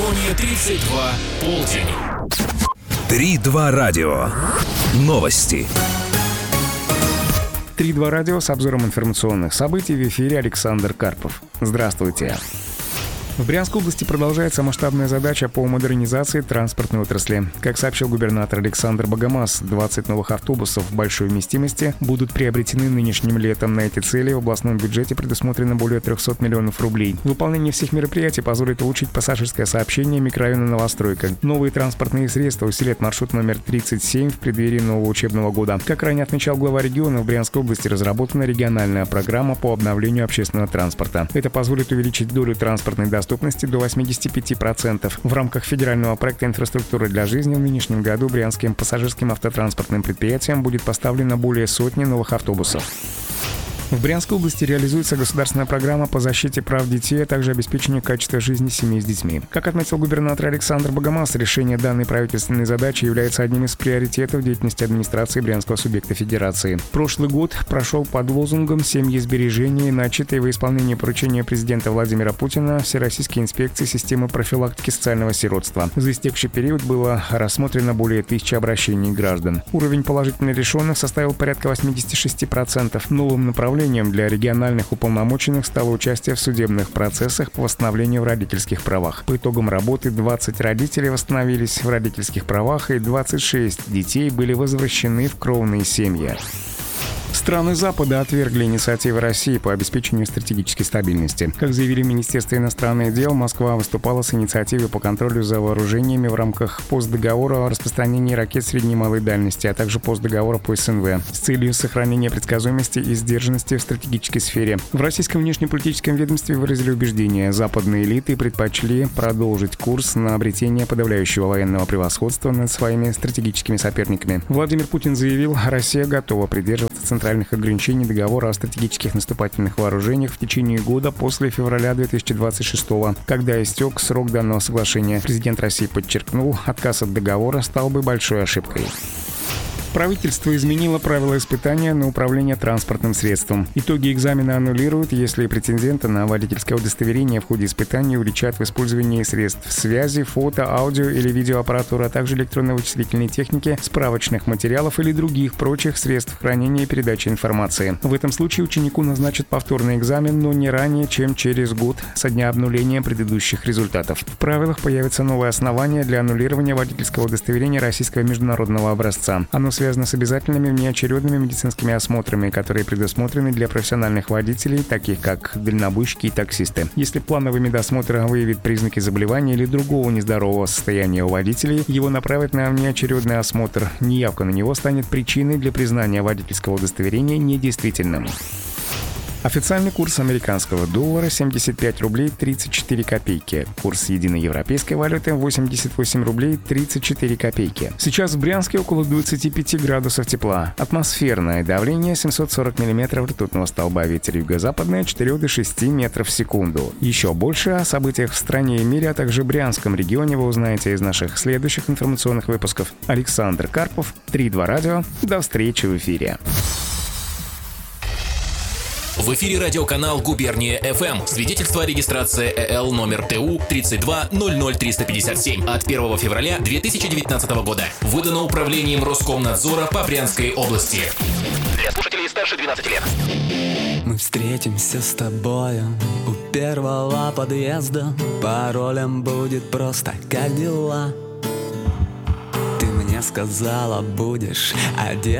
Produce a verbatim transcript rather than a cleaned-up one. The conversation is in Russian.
регионе тридцать два полдень. три два радио. Новости. три два радио с обзором информационных событий. В эфире Александр Карпов. Здравствуйте. В Брянской области продолжается масштабная задача по модернизации транспортной отрасли. Как сообщил губернатор Александр Богомаз, двадцать новых автобусов большой вместимости будут приобретены нынешним летом. На эти цели в областном бюджете предусмотрено более триста миллионов рублей. Выполнение всех мероприятий позволит улучшить пассажирское сообщение микрорайона «Новостройка». Новые транспортные средства усилят маршрут номер тридцать семь в преддверии нового учебного года. Как ранее отмечал глава региона, в Брянской области разработана региональная программа по обновлению общественного транспорта. Это позволит увеличить долю транспортной доступности доступности до восемьдесят пять процентов. В рамках федерального проекта «Инфраструктура для жизни» в нынешнем году брянским пассажирским автотранспортным предприятиям будет поставлено более сотни новых автобусов. В Брянской области реализуется государственная программа по защите прав детей, а также обеспечению качества жизни семей с детьми. Как отметил губернатор Александр Богомаз, решение данной правительственной задачи является одним из приоритетов деятельности администрации брянского субъекта федерации. Прошлый год прошел под лозунгом «Семьи сбережения», начатые во исполнении поручения президента Владимира Путина Всероссийской инспекции системы профилактики социального сиротства. За истекший период было рассмотрено более тысячи обращений граждан. Уровень положительно решенных составил порядка восемьдесят шесть процентов. Новым направлением для региональных уполномоченных стало участие в судебных процессах по восстановлению в родительских правах. По итогам работы двадцать родителей восстановились в родительских правах, и двадцать шесть детей были возвращены в кровные семьи. Страны Запада отвергли инициативы России по обеспечению стратегической стабильности. Как заявили в Министерстве иностранных дел, Москва выступала с инициативой по контролю за вооружениями в рамках постдоговора о распространении ракет средней и малой дальности, а также постдоговора по СНВ с целью сохранения предсказуемости и сдержанности в стратегической сфере. В российском внешнеполитическом ведомстве выразили убеждение: западные элиты предпочли продолжить курс на обретение подавляющего военного превосходства над своими стратегическими соперниками. Владимир Путин заявил, Россия готова придерживаться центральных ограничений договора о стратегических наступательных вооружениях в течение года после февраля две тысячи двадцать шестого, когда истек срок данного соглашения. Президент России подчеркнул, отказ от договора стал бы большой ошибкой. Правительство изменило правила испытания на управление транспортным средством. Итоги экзамена аннулируют, если претендента на водительское удостоверение в ходе испытания уличат в использовании средств связи, фото, аудио или видеоаппаратуры, а также электронно-вычислительной техники, справочных материалов или других прочих средств хранения и передачи информации. В этом случае ученику назначат повторный экзамен, но не ранее, чем через год со дня обнуления предыдущих результатов. В правилах появится новое основание для аннулирования водительского удостоверения российского международного образца. Оно связано связано с обязательными внеочередными медицинскими осмотрами, которые предусмотрены для профессиональных водителей, таких как дальнобойщики и таксисты. Если плановый медосмотр выявит признаки заболевания или другого нездорового состояния у водителей, его направят на внеочередный осмотр. Неявка на него станет причиной для признания водительского удостоверения недействительным. Официальный курс американского доллара семьдесят пять рублей тридцать четыре копейки. Курс единой европейской валюты восемьдесят восемь рублей тридцать четыре копейки. Сейчас в Брянске около двадцати пяти градусов тепла. Атмосферное давление семьсот сорок миллиметров ртутного столба. Ветер юго-западный от четырёх до шести метров в секунду. Еще больше о событиях в стране и мире, а также Брянском регионе вы узнаете из наших следующих информационных выпусков. Александр Карпов, три два радио. До встречи в эфире. В эфире радиоканал «Губерния эф эм». Свидетельство о регистрации ЭЛ номер ТУ тридцать два ноль ноль триста пятьдесят семь от первого февраля две тысячи девятнадцатого года. Выдано управлением Роскомнадзора по Брянской области. Для слушателей старше двенадцати лет. Мы встретимся с тобою у первого подъезда. Паролем будет просто «Как дела?». Ты мне сказала, будешь одет.